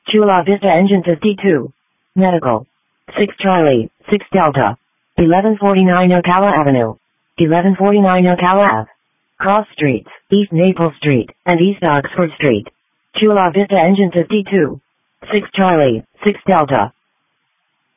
Chula Vista Engine 52. Medical. 6 Charlie, 6 Delta. 1149 Ocala Avenue. 1149 Ocala Ave. Cross Streets, East Naples Street, and East Oxford Street. Chula Vista Engine 52. 6 Charlie, 6 Delta.